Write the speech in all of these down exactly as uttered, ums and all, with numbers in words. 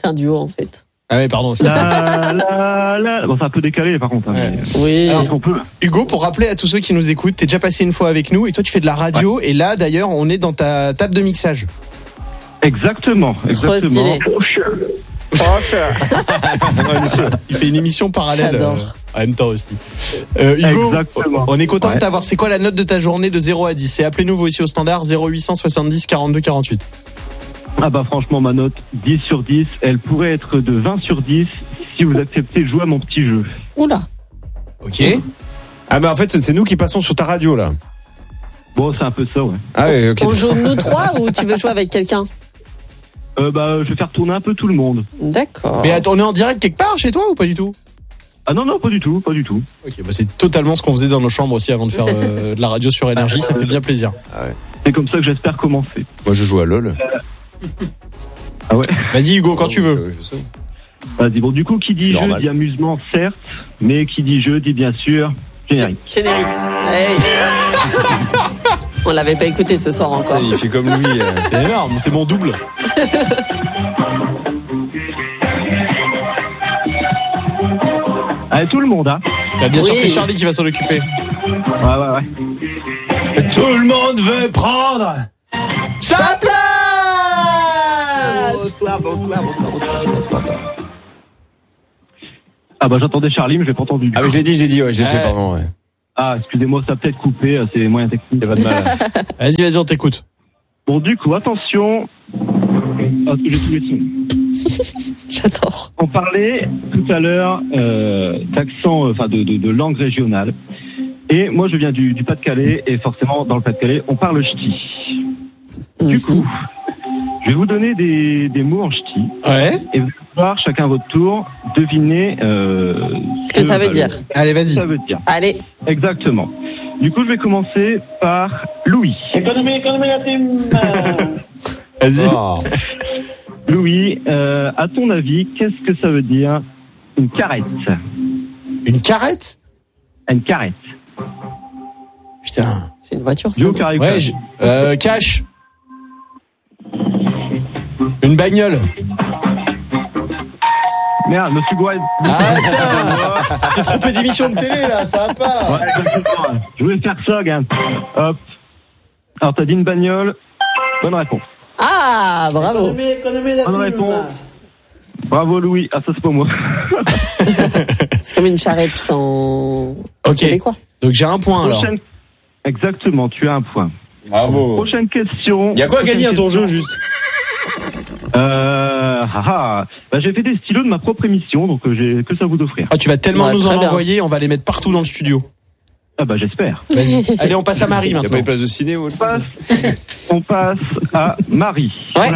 un duo en fait. Ah oui, pardon. La, la, la. Bon, c'est un peu décalé par contre. Hein, Ouais. mais... Oui. Alors qu'on peut. Hugo, pour rappeler à tous ceux qui nous écoutent, t'es déjà passé une fois avec nous et toi tu fais de la radio ouais. Et là d'ailleurs on est dans ta table de mixage. Exactement, exactement. Il fait une émission parallèle. J'adore. Euh, en même temps aussi. Euh, Hugo, exactement. on est content ouais. de t'avoir. C'est quoi la note de ta journée de zéro à dix? Et appelez-nous vous aussi au standard zéro huit cent soixante-dix quarante-deux quarante-huit. Ah bah franchement ma note dix sur dix, elle pourrait être de vingt sur dix si vous acceptez de jouer à mon petit jeu. Oula. Ok. Ah bah en fait c'est nous qui passons sur ta radio là. Bon c'est un peu ça ouais. Ah ouais, ok. On joue nous trois ou tu veux jouer avec quelqu'un? Euh, bah je vais faire tourner un peu tout le monde. D'accord. Mais attends, on est en direct quelque part chez toi ou pas du tout? Ah non non pas du tout, pas du tout. Ok, bah c'est totalement ce qu'on faisait dans nos chambres aussi avant de faire euh, de la radio sur Énergie, ça fait bien plaisir. Ah ouais. C'est comme ça que j'espère commencer. Moi je joue à LOL. Ah ouais. Vas-y Hugo, quand tu veux. Ouais, je sais. Vas-y bon du coup qui dit C'est jeu normal. dit amusement certes, mais qui dit jeu dit bien sûr générique. Générique. Hey. On l'avait pas écouté ce soir encore. Il fait comme lui. euh. C'est énorme, c'est mon double. Allez tout le monde hein. Bah, bien sûr, Oui. c'est Charlie qui va s'en occuper. Ouais ouais ouais. Tout le monde veut prendre Sa place. Ah bah j'entendais Charlie mais je l'ai pas entendu. Ah mais je l'ai dit, je l'ai dit, ouais, je l'ai Ouais. fait, pardon. Ouais. Ah excusez-moi ça a peut-être coupé, c'est moyen technique. Y a pas de mal. Vas-y, vas-y, on t'écoute. Bon du coup attention. Ah, j'ai tous les sons. J'adore. On parlait tout à l'heure euh, d'accent, enfin de, de, de langue régionale. Et moi, je viens du, du Pas-de-Calais, et forcément, dans le Pas-de-Calais, on parle ch'ti. Du coup, je vais vous donner des, des mots en ch'ti, Ouais. et vous allez pouvoir, chacun à votre tour, deviner euh, Ce que ça veut bah, dire. le- Allez, ce que vas-y. ça veut dire. Allez. Exactement. Du coup, je vais commencer par Louis. Économie, économie, la team. Vas-y. Oh. Louis, euh, à ton avis, qu'est-ce que ça veut dire une carrette? Une carrette? Une carrette. Putain. C'est une voiture, ça. Joe carré. Ouais, j'ai- euh, cash. Une bagnole. Merde, monsieur Gouaille. Ah, putain. T'es trompé d'émission de télé, là, ça va pas. Ouais, exactement. Je voulais faire ça, gars. Hop. Alors, t'as dit une bagnole. Bonne réponse. Ah, bravo. Bonne réponse. Bravo, Louis. Ah, ça, c'est pas moi. C'est comme une charrette sans. Ok. Québécois. Donc j'ai un point, alors. Prochaine. Exactement, tu as un point. Bravo. Prochaine question. Y a quoi à gagner à ton Prochaine jeu juste? Euh, ah, ah. Bah, j'ai fait des stylos de ma propre émission, donc euh, j'ai que ça à vous offrir. Ah, tu vas tellement Ouais, nous en très bien. envoyer, on va les mettre partout dans le studio. Ah, bah, j'espère. Vas-y. Allez, on passe à Marie Y a pas maintenant. une place de ciné ou On passe, on passe à Marie. Ouais.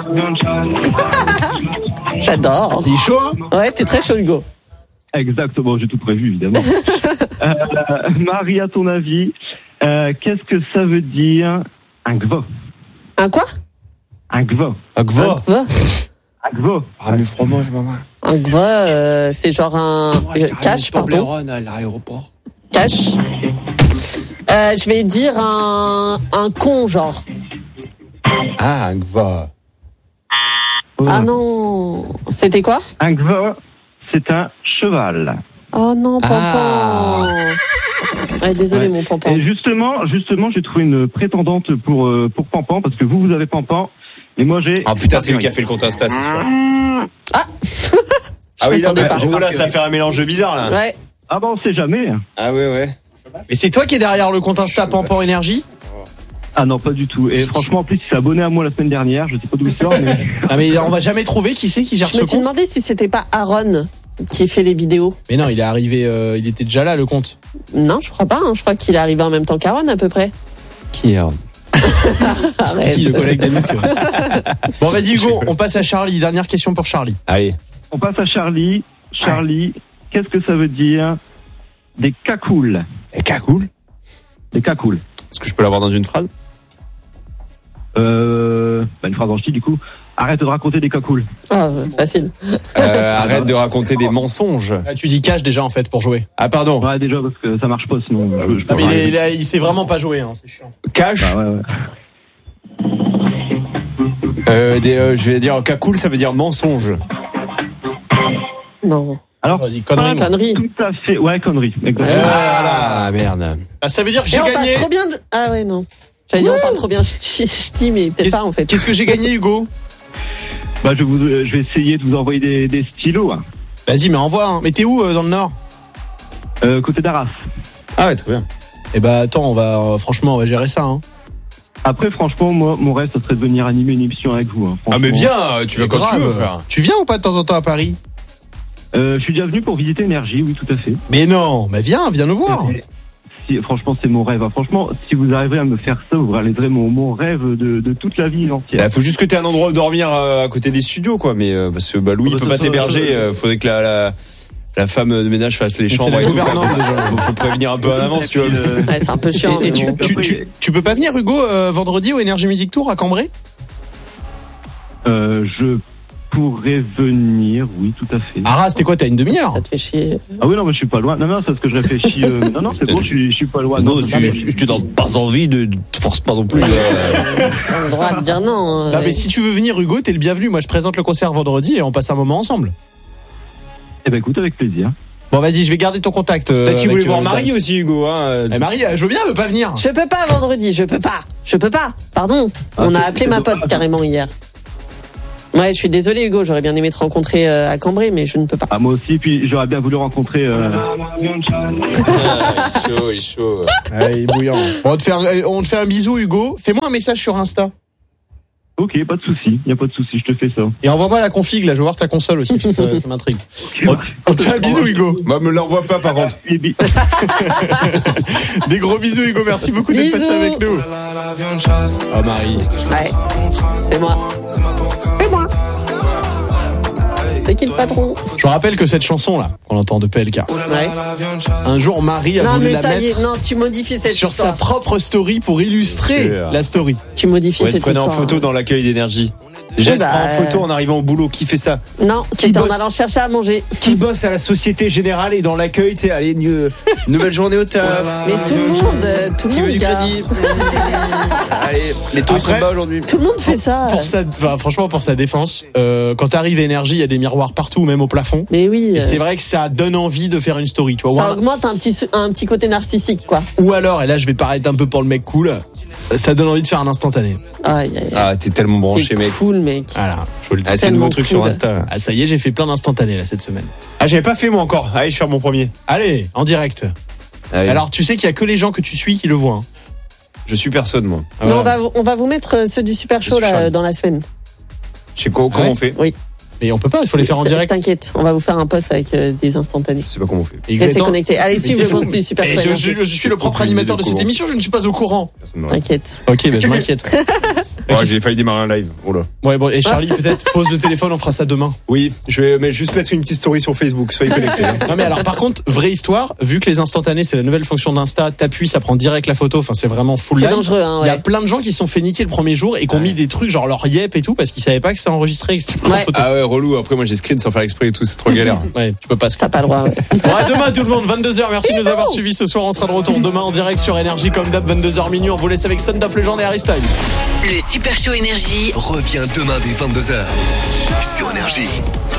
J'adore. Il est chaud, hein? Ouais, t'es très chaud, Hugo. Exactement, j'ai tout prévu, évidemment. euh, Marie, à ton avis, euh, qu'est-ce que ça veut dire un gvo? Un quoi? Un gvo. Un gva. Un gva. Un gvo. Ah mais fromage maman. Un gva, euh, c'est genre un euh, cash, pardon. à l'aéroport. Cash. Euh, je vais dire un un con, genre. Ah un gva. Ah non. C'était quoi? Un gvo, c'est un cheval. Oh non, Pampan. Ah. Ouais, désolé, Ouais. mon Pampan. Et justement, justement, j'ai trouvé une prétendante pour euh, pour Pampan parce que vous vous avez Pampan et moi j'ai. Ah putain c'est lui qui a fait le compte Insta c'est sûr. Ah. Ah oui non m'attendais mais pas. oh là ça va faire un mélange bizarre là. Ouais. Ah bah on sait jamais. Ah ouais ouais. Mais c'est toi qui es derrière le compte Insta Pampan Énergie? Ah non pas du tout. Et franchement en plus il s'est abonné à moi la semaine dernière. Je sais pas d'où il sort mais. Ah, mais on va jamais trouver qui c'est qui gère Je me ce suis compte. demandé si c'était pas Aaron qui fait les vidéos. Mais non, il est arrivé, euh, il était déjà là, le compte. Non, je crois pas. Hein. Je crois qu'il est arrivé en même temps qu'Aaron, à peu près. Qui est Arrête. Si, le collègue d'Anouk. Bon, vas-y, Hugo, on passe à Charlie. Dernière question pour Charlie. Allez. On passe à Charlie. Charlie, qu'est-ce que ça veut dire des cacoules? Et cacoule. Des cacoules. Est-ce que je peux l'avoir dans une phrase? Euh, bah une phrase en ch'ti du coup. Arrête de raconter des cacoules. Ah, euh, facile. Euh, arrête de raconter des mensonges. Ah, tu dis cash déjà, en fait, pour jouer. Ah pardon. Ouais déjà parce que ça marche pas sinon. Je, je peux Ah, mais il, rien. est, il, a- il sait vraiment pas jouer, hein, c'est chiant. Cash. Ah, ouais, ouais. Euh, des, euh, je vais dire cacoule ça veut dire mensonge. Non. Alors, Vas-y, connerie. pas Connerie. tout à fait. Ouais, connerie. Exactement. Ah, merde. Ah, ça veut dire que Et j'ai on gagné. parle trop bien de... Ah ouais, non. J'allais dire, on parle trop bien ch'ti, mais peut-être Qu'est-ce- pas, en fait. Qu'est-ce que j'ai gagné, Hugo? Bah, je, vous, je vais essayer de vous envoyer des, des stylos. Hein. Vas-y, mais envoie. Hein. Mais t'es où euh, dans le Nord? Euh, côté d'Arras. Ah ouais, très bien. Eh bah attends, on va euh, franchement, on va gérer ça. Hein. Après, franchement, moi, mon rêve, ça serait de venir animer une émission avec vous. Hein, Ah mais franchement. viens, tu vas Mais quand tu grave. veux, frère. Tu viens ou pas de temps en temps à Paris? Euh, je suis déjà venu pour visiter Énergie, oui, tout à fait. Mais non, mais viens, viens nous voir. Et si, franchement, c'est mon rêve. hein. Franchement, si vous arrivez à me faire ça, vous réaliserez mon, mon rêve de, de toute la vie entière. Il faut juste que tu aies un endroit où dormir euh, à côté des studios, quoi. Mais euh, parce que bah, Louis, il peut pas t'héberger. euh, Faudrait que la, la la femme de ménage fasse les C'est chambres. la et tout. gouvernante, déjà. Faut, faut prévenir un peu à l'avance, tu vois. Euh, Ouais, c'est un peu chiant. Et, et mais tu, bon. tu, tu, tu peux pas venir, Hugo, euh, vendredi au Energy Music Tour à Cambrai? euh, je pourrais venir, oui, tout à fait. Arras, c'était quoi? T'as une demi-heure? Ça te fait chier. Ah oui, non, mais je suis pas loin. Non, non, c'est ce que je réfléchis. euh, Non, non, c'est bon, je suis, je suis pas loin. Non, Non, tu, mais- tu, tu n'as pas envie de, de te force pas non plus. euh. On a le droit de dire non. Non, euh, mais si tu veux venir, Hugo, t'es le bienvenu. Moi, je présente le concert vendredi et on passe un moment ensemble. Eh ben, écoute, avec plaisir. Bon, vas-y, je vais garder ton contact. euh, Peut-être tu avec, voulais euh, voir le Marie dance. aussi, Hugo. Hein. Eh, Marie, je veux bien, elle veut pas venir. Je peux pas vendredi, je peux pas. Je peux pas. Pardon. On a c'est- appelé c'est ma dommage. pote carrément hier. Ouais, je suis désolée Hugo, j'aurais bien aimé te rencontrer euh, à Cambrai, mais je ne peux pas. Ah, moi aussi, puis j'aurais bien voulu rencontrer. Euh... chaud, il est chaud. Ouais, il est bouillant. Bon, on te fait un, on te fait un bisou, Hugo. Fais-moi un message sur Insta. Ok, pas de souci, y a pas de souci, je te fais ça. Et envoie-moi la config, là. Je veux voir ta console aussi. parce que ça, ça m'intrigue. On, on te fait un bisou, Hugo. Moi, me l'envoie pas, par contre. Et bi- Des gros bisous, Hugo. Merci beaucoup d'être Bisous. passé avec nous. Oh, Marie. Ouais. C'est moi. C'est moi. C'est qui le patron? Je me rappelle que cette chanson-là, qu'on entend de P L K, Ouais. un jour, Marie a Non voulu mais la ça y est, mettre non, tu modifies cette sur sa histoire. propre story pour illustrer Sûr. la story. Tu modifies Ouais, se cette prenait histoire. en photo dans l'accueil d'énergie. Déjà, Oui, elle se bah, prend en euh, photo en arrivant au boulot. Qui fait ça? Non, Qui c'était en bosse allant chercher à manger. Qui bosse à la Société Générale et dans l'accueil, tu sais, allez, une nouvelle journée au taf. Mais tout le monde, euh, tout le Qui veut monde, du gars. crédit? Allez, les taux ils sont Après- bas aujourd'hui. Tout le monde fait ça. Pour sa, enfin, franchement, pour sa défense, euh, quand t'arrives à Énergie, il y a des miroirs partout, même au plafond. Mais oui. Et euh, c'est vrai que ça donne envie de faire une story, tu vois. Ou, Ça un- augmente un petit, un petit côté narcissique, quoi. ou alors, et là, je vais paraître un peu pour le mec cool, ça donne envie de faire un instantané. Aïe, aïe, aïe. Ah, t'es tellement branché, T'es mec. cool, mec. Voilà, je vous le dis. Ah, c'est un Tellement nouveau truc sur cool. Insta. là. Ah, ça y est, j'ai fait plein d'instantanés là cette semaine. Ah, j'avais pas fait moi encore. Allez, je vais faire mon premier. Allez, en direct. Allez. Alors, tu sais qu'il y a que les gens que tu suis qui le voient. Hein. je suis personne, moi. Ah Mais ouais. on va, on va vous mettre euh, ceux du Super Show, Je suis là, charmé. dans la semaine. Je sais quoi, comment Ouais. on fait. Oui. Mais on peut pas, il faut les faire en direct. T'inquiète, on va vous faire un post avec euh, des instantanés. Je sais pas comment on fait. Et Restez Gaëtan- connectés. Allez, Mais suivez c'est le fou. compte du Super Et Show. je, Énergie. je- je suis le propre Aucune animateur de idée de cette comment. émission, je ne suis pas au courant. Personne me répond. T'inquiète. Ok, ben je m'inquiète. Ouais, j'ai failli démarrer un live. Oh là. Ouais, bon, et Charlie, peut-être pose le téléphone, on fera ça demain. Oui, je vais mais juste mettre une petite story sur Facebook. Soyez connectés. hein. Non mais alors par contre, vraie histoire, vu que les instantanés c'est la nouvelle fonction d'Insta, t'appuies, ça prend direct la photo, enfin c'est vraiment full C'est live. dangereux, hein, Il y a ouais. plein de gens qui se sont fait niquer le premier jour et qui ont mis des trucs genre leur yep et tout parce qu'ils savaient pas que c'était enregistré et que c'était pris en Ouais. photo. Ah ouais, relou. Après, moi, j'ai screen sans faire exprès et tout. C'est trop galère. Ouais, tu peux pas se T'as pas le droit, ouais. Bon, à demain tout le monde, vingt-deux heures, merci de nous avoir suivis ce soir, on sera de retour demain en direct sur Énergie comme d'hab, vingt-deux heures minuit, on vous laisse avec Son of Legend et Harry Styles. Le Super Show Énergie Revient demain dès vingt-deux heures sur Énergie.